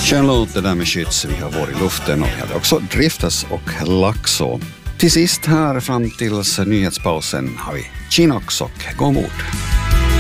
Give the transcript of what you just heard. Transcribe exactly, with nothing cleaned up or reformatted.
Känn låt det där med skytts, vi har varit i luften och vi hade också driftas och laxå. Till sist här fram till nyhetspausen har vi Chinox och gå ombord.